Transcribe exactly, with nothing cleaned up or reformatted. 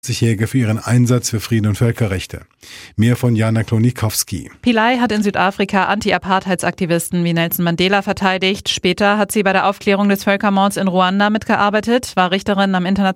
Jährige für ihren Einsatz für Frieden und Völkerrechte. Mehr von Jana Klonikowski. Pillay hat in Südafrika Anti-Apartheidsaktivisten wie Nelson Mandela verteidigt. Später hat sie bei der Aufklärung des Völkermords in Ruanda mitgearbeitet, war Richterin am Internationalen